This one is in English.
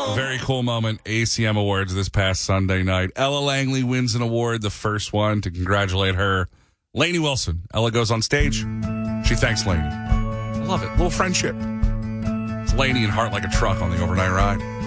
Very cool moment. ACM Awards this past Sunday night. Ella Langley wins an award, the first one. To congratulate her, Lainey Wilson. Ella goes on stage. She thanks Lainey. I love it. Little friendship. It's Lainey and Heart Like a Truck on the overnight ride.